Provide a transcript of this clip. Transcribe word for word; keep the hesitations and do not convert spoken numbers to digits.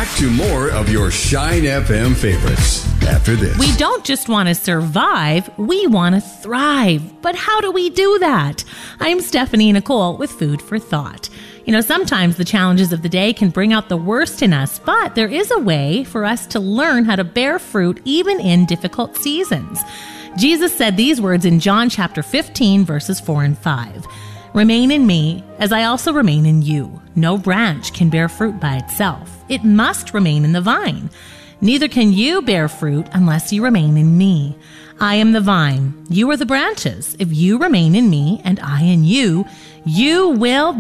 Back to more of your Shine F M favorites after this. We don't just want to survive, we want to thrive. But how do we do that? I'm Stephanie Nicole with Food for Thought. You know, sometimes the challenges of the day can bring out the worst in us, but there is a way for us to learn how to bear fruit even in difficult seasons. Jesus said these words in John chapter fifteen, verses four and five. Remain in me, as I also remain in you. No branch can bear fruit by itself. It must remain in the vine. Neither can you bear fruit unless you remain in me. I am the vine. You are the branches. If you remain in me and I in you, you will